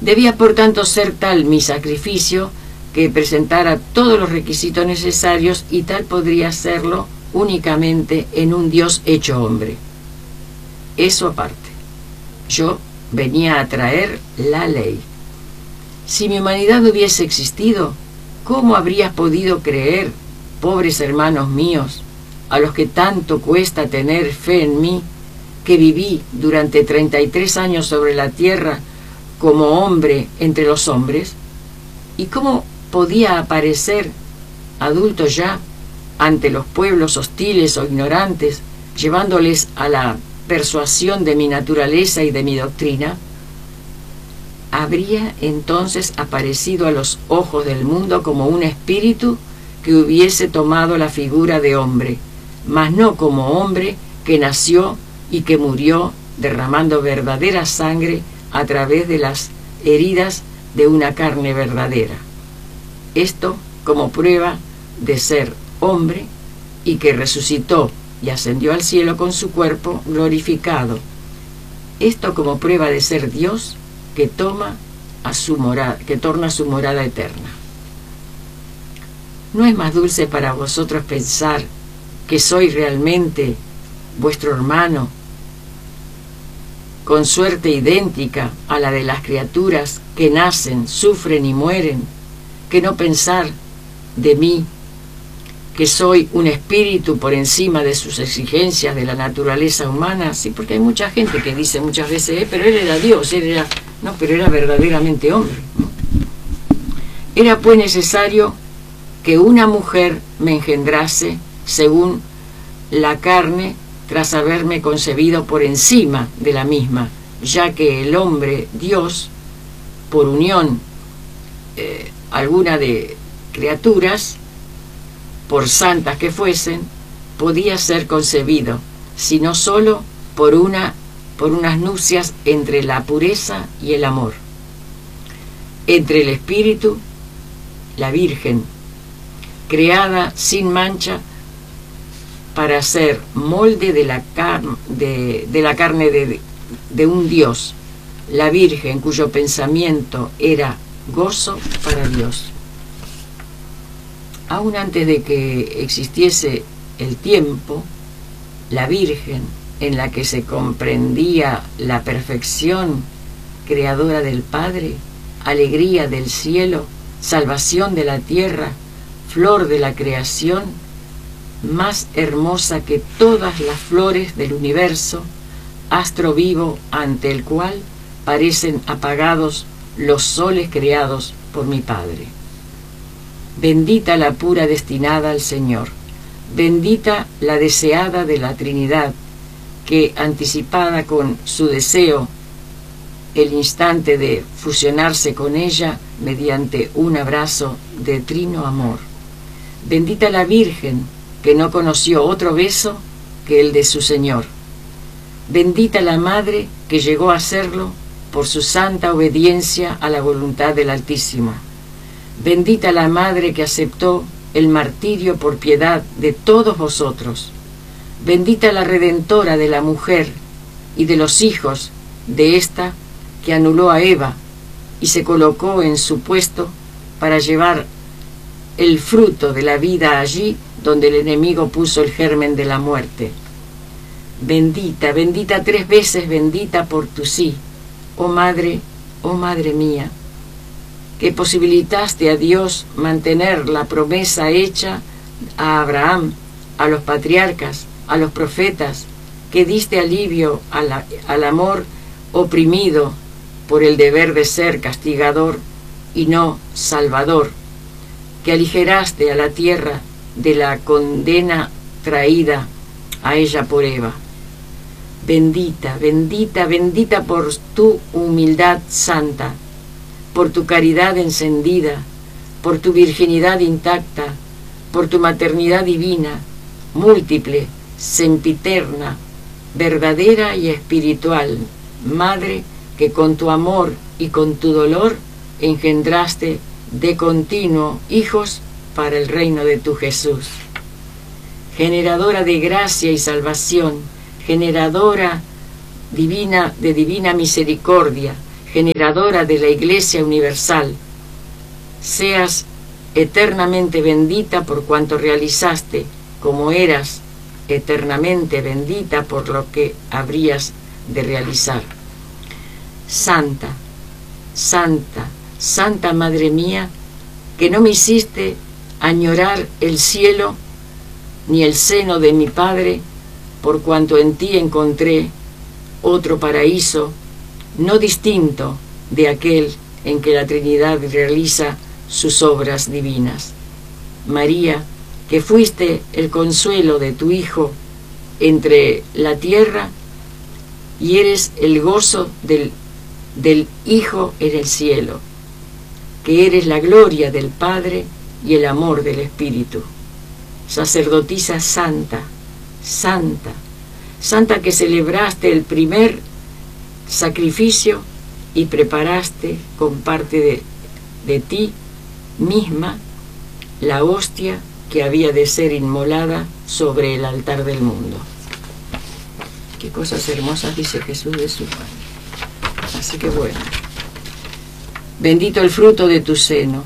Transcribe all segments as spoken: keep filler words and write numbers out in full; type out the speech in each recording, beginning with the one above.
Debía por tanto ser tal mi sacrificio que presentara todos los requisitos necesarios, y tal podría hacerlo únicamente en un Dios hecho hombre. Eso aparte, yo venía a traer la ley. Si mi humanidad hubiese existido, ¿cómo habrías podido creer, pobres hermanos míos, a los que tanto cuesta tener fe en mí, que viví durante treinta y tres años sobre la tierra como hombre entre los hombres? ¿Y cómo podía aparecer, adulto ya, ante los pueblos hostiles o ignorantes, llevándoles a la persuasión de mi naturaleza y de mi doctrina? Habría entonces aparecido a los ojos del mundo como un espíritu que hubiese tomado la figura de hombre, mas no como hombre que nació y que murió derramando verdadera sangre a través de las heridas de una carne verdadera. Esto como prueba de ser hombre, y que resucitó y ascendió al cielo con su cuerpo glorificado. Esto como prueba de ser Dios, que toma a su morada, que torna a su morada eterna. ¿No es más dulce para vosotros pensar que soy realmente vuestro hermano, con suerte idéntica a la de las criaturas que nacen, sufren y mueren, que no pensar de mí que soy un espíritu por encima de sus exigencias de la naturaleza humana? Sí, porque hay mucha gente que dice muchas veces, eh, pero él era Dios, él era... No, pero era verdaderamente hombre, ¿no? Era pues necesario que una mujer me engendrase según la carne, tras haberme concebido por encima de la misma, ya que el hombre, Dios, por unión eh, alguna de criaturas, por santas que fuesen, podía ser concebido, sino solo por una por unas nupcias entre la pureza y el amor, entre el espíritu, la Virgen, creada sin mancha para ser molde de la, car de, de la carne de, de un Dios, la Virgen cuyo pensamiento era gozo para Dios. Aún antes de que existiese el tiempo, la Virgen, en la que se comprendía la perfección creadora del Padre, alegría del cielo, salvación de la tierra, flor de la creación, más hermosa que todas las flores del universo, astro vivo ante el cual parecen apagados los soles creados por mi Padre. Bendita la pura destinada al Señor, bendita la deseada de la Trinidad, que, anticipada con su deseo el instante de fusionarse con ella mediante un abrazo de trino amor. Bendita la Virgen, que no conoció otro beso que el de su Señor. Bendita la Madre, que llegó a serlo por su santa obediencia a la voluntad del Altísimo. Bendita la Madre que aceptó el martirio por piedad de todos vosotros. Bendita la Redentora de la mujer y de los hijos de ésta, que anuló a Eva y se colocó en su puesto para llevar el fruto de la vida allí donde el enemigo puso el germen de la muerte. Bendita, bendita tres veces bendita por tu sí, oh Madre, oh Madre mía, que posibilitaste a Dios mantener la promesa hecha a Abraham, a los patriarcas, a los profetas, que diste alivio a la, al amor oprimido por el deber de ser castigador y no salvador, que aligeraste a la tierra de la condena traída a ella por Eva. Bendita, bendita, bendita por tu humildad santa, por tu caridad encendida, por tu virginidad intacta, por tu maternidad divina, múltiple, sempiterna, verdadera y espiritual, Madre, que con tu amor y con tu dolor engendraste de continuo hijos para el reino de tu Jesús. Generadora de gracia y salvación, generadora divina de divina misericordia, generadora de la Iglesia Universal, seas eternamente bendita por cuanto realizaste, como eras eternamente bendita por lo que habrías de realizar. Santa, Santa, Santa Madre mía, que no me hiciste añorar el cielo ni el seno de mi Padre, por cuanto en ti encontré otro paraíso, no distinto de aquel en que la Trinidad realiza sus obras divinas. María, que fuiste el consuelo de tu Hijo entre la tierra y eres el gozo del, del Hijo en el cielo, que eres la gloria del Padre y el amor del Espíritu. Sacerdotisa santa, santa, santa que celebraste el primer sacrificio y preparaste con parte de, de ti misma la hostia que había de ser inmolada sobre el altar del mundo. Qué cosas hermosas dice Jesús de su Padre. Así que bueno, bendito el fruto de tu seno.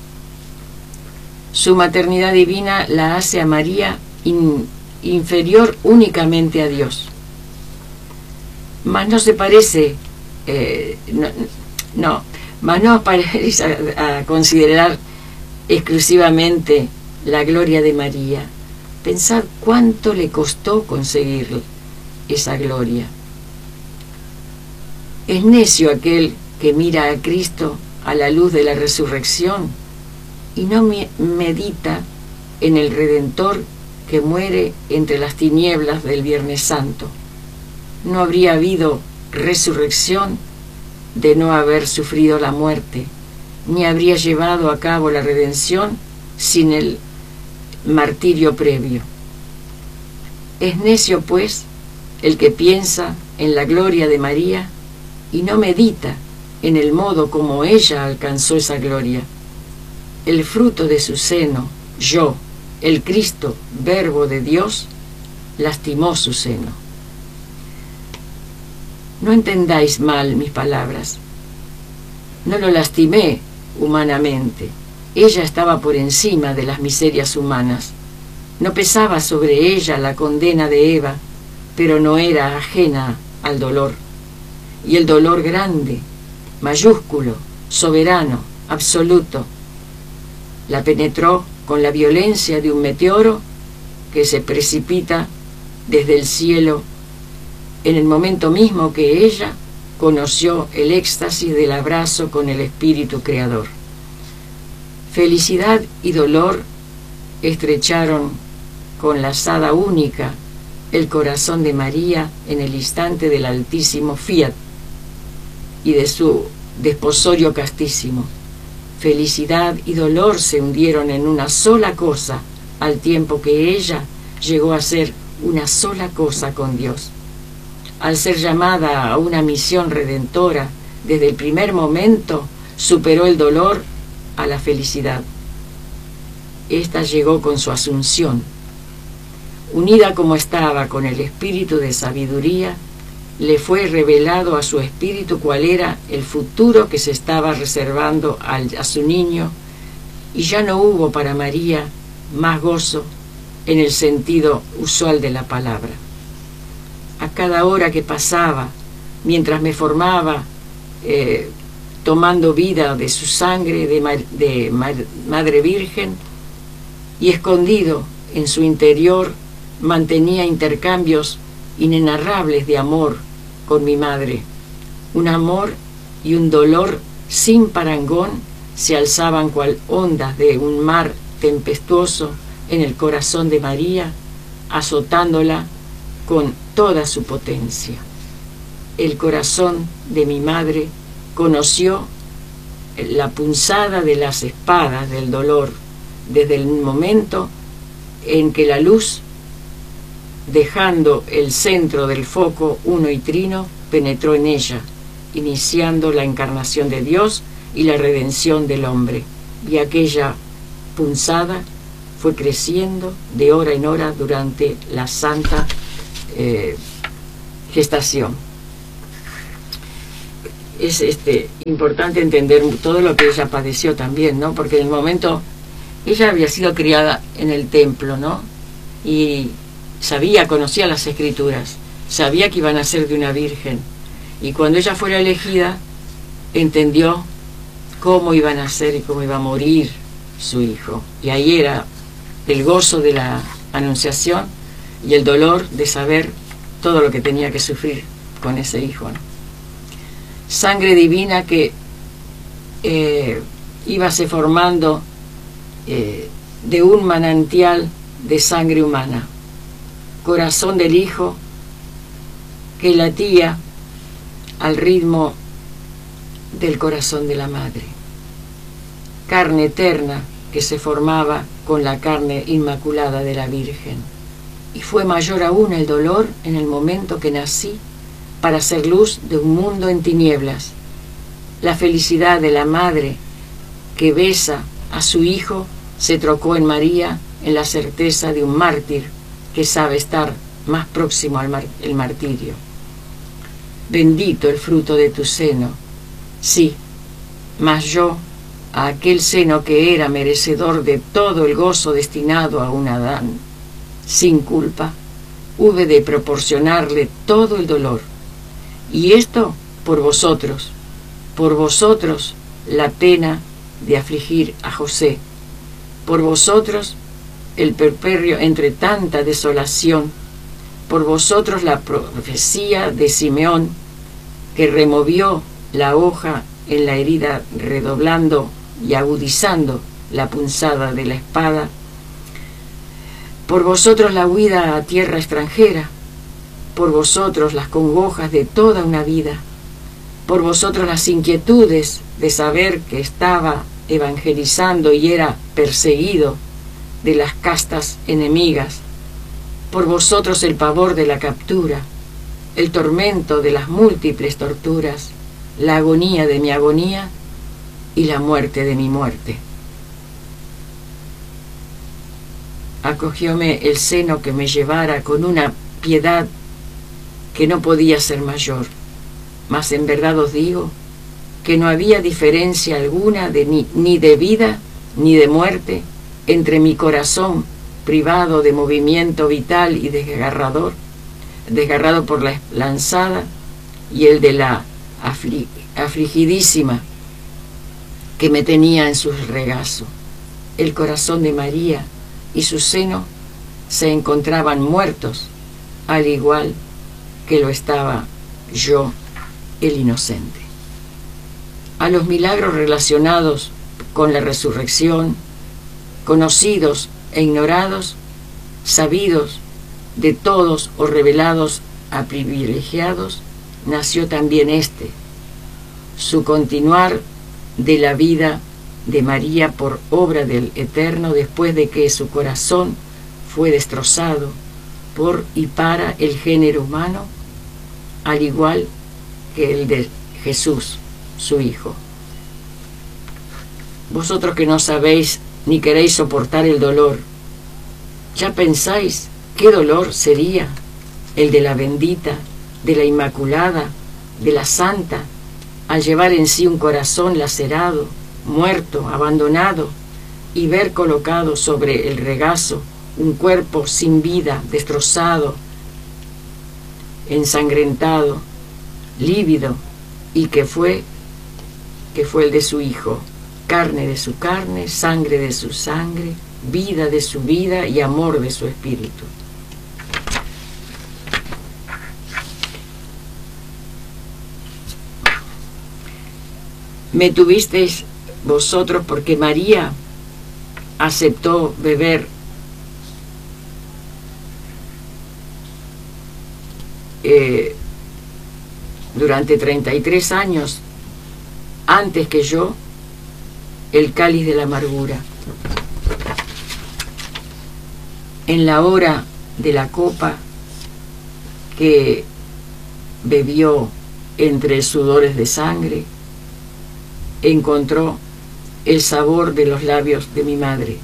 Su maternidad divina la hace a María in, inferior únicamente a Dios. Mas no se parece, eh, no, no, mas no parece a, a considerar exclusivamente la gloria de María. Pensad cuánto le costó conseguir esa gloria. Es necio aquel que mira a Cristo a la luz de la resurrección y no me medita en el Redentor que muere entre las tinieblas del Viernes Santo. No habría habido resurrección de no haber sufrido la muerte, ni habría llevado a cabo la redención sin el martirio previo. Es necio, pues, el que piensa en la gloria de María y no medita en el modo como ella alcanzó esa gloria. El fruto de su seno, yo, el Cristo, Verbo de Dios, lastimó su seno. No entendáis mal mis palabras. No lo lastimé humanamente. Ella estaba por encima de las miserias humanas. No pesaba sobre ella la condena de Eva, pero no era ajena al dolor. Y el dolor grande, mayúsculo, soberano, absoluto, la penetró con la violencia de un meteoro que se precipita desde el cielo en el momento mismo que ella conoció el éxtasis del abrazo con el Espíritu Creador. Felicidad y dolor estrecharon con la lazada única el corazón de María en el instante del altísimo fiat y de su desposorio castísimo. Felicidad y dolor se hundieron en una sola cosa, al tiempo que ella llegó a ser una sola cosa con Dios. Al ser llamada a una misión redentora, desde el primer momento superó el dolor a la felicidad. Esta llegó con su asunción. Unida como estaba con el espíritu de sabiduría, le fue revelado a su espíritu cuál era el futuro que se estaba reservando al, a su niño, y ya no hubo para María más gozo en el sentido usual de la palabra. A cada hora que pasaba, mientras me formaba, eh, tomando vida de su sangre de, mar, de mar, Madre Virgen, y escondido en su interior, mantenía intercambios inenarrables de amor con mi madre. Un amor y un dolor sin parangón se alzaban cual ondas de un mar tempestuoso en el corazón de María, azotándola con toda su potencia. El corazón de mi madre conoció la punzada de las espadas del dolor desde el momento en que la luz, dejando el centro del foco uno y trino, penetró en ella, iniciando la encarnación de Dios y la redención del hombre. Y aquella punzada fue creciendo de hora en hora durante la santa eh, gestación. es este, importante entender todo lo que ella padeció también, ¿no? Porque en el momento, ella había sido criada en el templo, ¿no? Y sabía, conocía las escrituras, sabía que iban a ser de una virgen. Y cuando ella fuera elegida, entendió cómo iban a ser y cómo iba a morir su hijo. Y ahí era el gozo de la anunciación y el dolor de saber todo lo que tenía que sufrir con ese hijo, ¿no? Sangre divina que eh, íbase formando eh, de un manantial de sangre humana. Corazón del hijo que latía al ritmo del corazón de la madre. Carne eterna que se formaba con la carne inmaculada de la Virgen. Y fue mayor aún el dolor en el momento que nací para ser luz de un mundo en tinieblas. La felicidad de la madre que besa a su hijo se trocó en María en la certeza de un mártir que sabe estar más próximo al mar el martirio. Bendito el fruto de tu seno. Sí, mas yo, a aquel seno que era merecedor de todo el gozo destinado a un Adán, sin culpa, hube de proporcionarle todo el dolor. Y esto por vosotros, por vosotros la pena de afligir a José, por vosotros el perperio entre tanta desolación, por vosotros la profecía de Simeón, que removió la hoja en la herida, redoblando y agudizando la punzada de la espada, por vosotros la huida a tierra extranjera, por vosotros las congojas de toda una vida, por vosotros las inquietudes de saber que estaba evangelizando y era perseguido de las castas enemigas, por vosotros el pavor de la captura, el tormento de las múltiples torturas, la agonía de mi agonía y la muerte de mi muerte. Acogióme el seno que me llevara con una piedad que no podía ser mayor, mas en verdad os digo que no había diferencia alguna de ni, ni de vida ni de muerte entre mi corazón privado de movimiento vital y desgarrador, desgarrado por la lanzada, y el de la afli, afligidísima que me tenía en su regazo. El corazón de María y su seno se encontraban muertos, al igual que lo estaba yo, el inocente. A los milagros relacionados con la resurrección, conocidos e ignorados, sabidos de todos o revelados a privilegiados, nació también este, su continuar de la vida de María por obra del Eterno, después de que su corazón fue destrozado por y para el género humano, al igual que el de Jesús, su Hijo. Vosotros que no sabéis ni queréis soportar el dolor, ¿ya pensáis qué dolor sería el de la bendita, de la Inmaculada, de la Santa, al llevar en sí un corazón lacerado, muerto, abandonado, y ver colocado sobre el regazo un cuerpo sin vida, destrozado, ensangrentado, lívido, y que fue, que fue el de su Hijo, carne de su carne, sangre de su sangre, vida de su vida y amor de su espíritu? Me tuvisteis vosotros porque María aceptó beber eh, durante treinta y tres años antes que yo el cáliz de la amargura. En la hora de la copa que bebió entre sudores de sangre, encontró el sabor de los labios de mi madre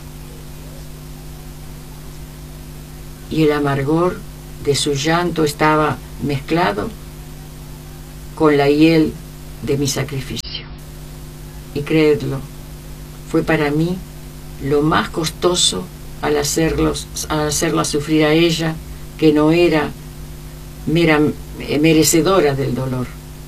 y el amargor de su llanto estaba mezclado con la hiel de mi sacrificio. Y creedlo, fue para mí lo más costoso al, hacerlos, al hacerla sufrir a ella, que no era mera, merecedora del dolor.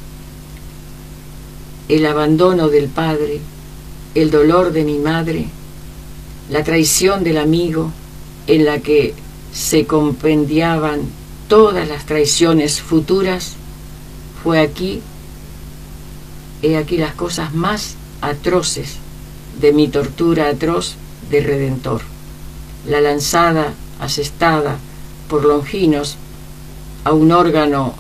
El abandono del padre, el dolor de mi madre, la traición del amigo, en la que se compendiaban todas las traiciones futuras, fue aquí, he aquí las cosas más atroces de mi tortura atroz de Redentor. La lanzada, asestada por Longinos a un órgano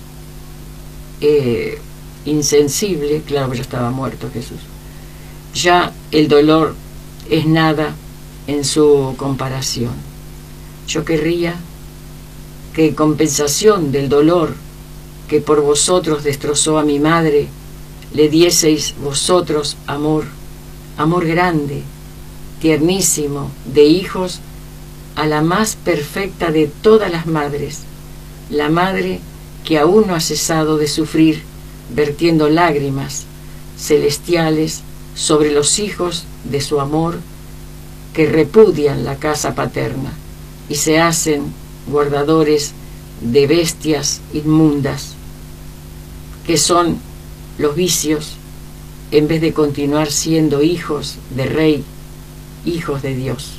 eh, insensible, claro, ya estaba muerto Jesús. Ya el dolor es nada en su comparación. Yo querría que en compensación del dolor que por vosotros destrozó a mi madre, le dieseis vosotros amor, amor grande, tiernísimo, de hijos, a la más perfecta de todas las madres, la madre que aún no ha cesado de sufrir, vertiendo lágrimas celestiales sobre los hijos de su amor, que repudian la casa paterna y se hacen guardadores de bestias inmundas, que son los vicios, en vez de continuar siendo hijos de Rey, hijos de Dios.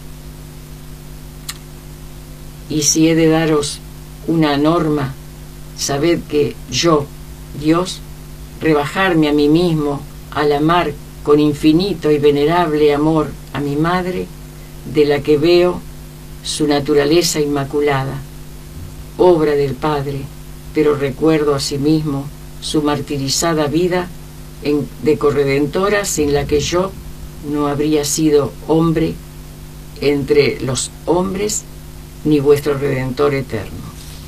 Y si he de daros una norma, sabed que yo, Dios, rebajarme a mí mismo al amar con infinito y venerable amor a mi madre, de la que veo su naturaleza inmaculada, obra del Padre, pero recuerdo asimismo su martirizada vida en, de corredentora, sin la que yo no habría sido hombre entre los hombres, ni vuestro Redentor eterno.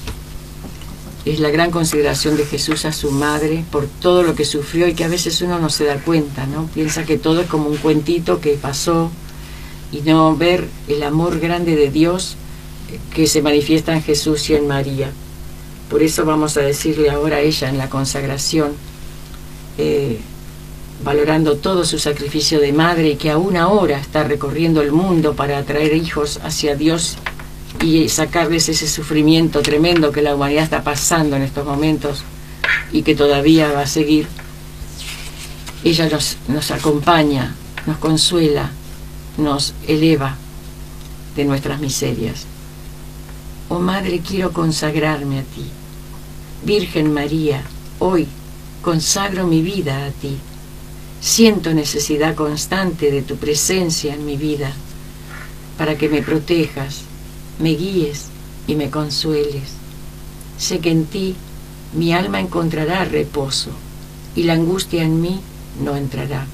Es la gran consideración de Jesús a su madre por todo lo que sufrió y que a veces uno no se da cuenta, ¿no? Piensa que todo es como un cuentito que pasó y no ver el amor grande de Dios que se manifiesta en Jesús y en María. Por eso vamos a decirle ahora a ella en la consagración, eh, valorando todo su sacrificio de madre y que aún ahora está recorriendo el mundo para atraer hijos hacia Dios y sacarles ese sufrimiento tremendo que la humanidad está pasando en estos momentos y que todavía va a seguir. Ella nos, nos acompaña, nos consuela, nos eleva de nuestras miserias. Oh Madre, quiero consagrarme a ti. Virgen María, hoy consagro mi vida a ti. Siento necesidad constante de tu presencia en mi vida, para que me protejas, me guíes y me consueles. Sé que en ti mi alma encontrará reposo y la angustia en mí no entrará.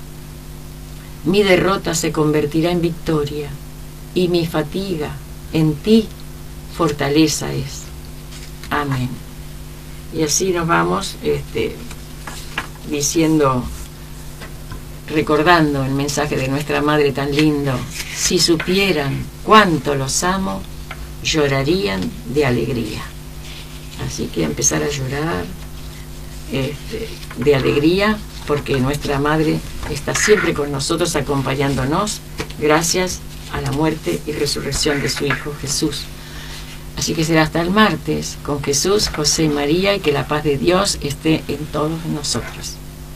Mi derrota se convertirá en victoria y mi fatiga en ti fortaleza es. Amén. Y así nos vamos este, diciendo, recordando el mensaje de nuestra Madre tan lindo: si supieran cuánto los amo, llorarían de alegría. Así que empezar a llorar este, de alegría, porque nuestra Madre está siempre con nosotros, acompañándonos, gracias a la muerte y resurrección de su Hijo Jesús. Así que será hasta el martes, con Jesús, José y María, y que la paz de Dios esté en todos nosotros.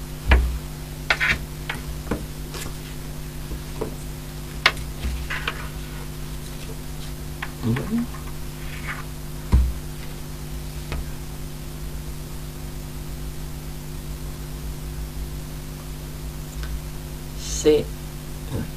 Bueno. Sí.